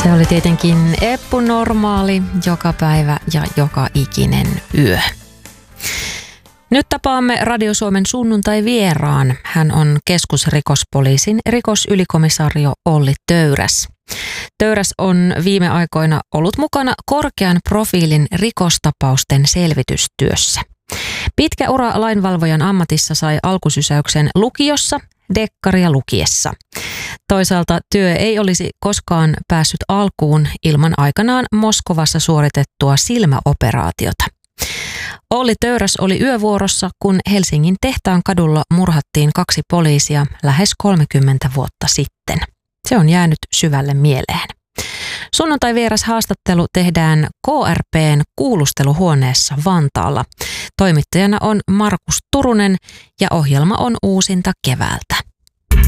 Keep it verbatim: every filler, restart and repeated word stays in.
Se oli tietenkin Eppu Normaali, joka päivä ja joka ikinen yö. Nyt tapaamme Radio Suomen sunnuntai-vieraan. Hän on keskusrikospoliisin rikosylikomisario Olli Töyräs. Töyräs on viime aikoina ollut mukana korkean profiilin rikostapausten selvitystyössä. Pitkä ura lainvalvojan ammatissa sai alkusysäyksen lukiossa, dekkaria lukiessa. Toisaalta työ ei olisi koskaan päässyt alkuun ilman aikanaan Moskovassa suoritettua silmäoperaatiota. Olli Töyräs oli yövuorossa, kun Helsingin Tehtaan kadulla murhattiin kaksi poliisia lähes kolmekymmentä vuotta sitten. Se on jäänyt syvälle mieleen. Sunnuntai-vieras haastattelu tehdään K R P:n kuulusteluhuoneessa Vantaalla. Toimittajana on Markus Turunen ja ohjelma on uusinta keväältä.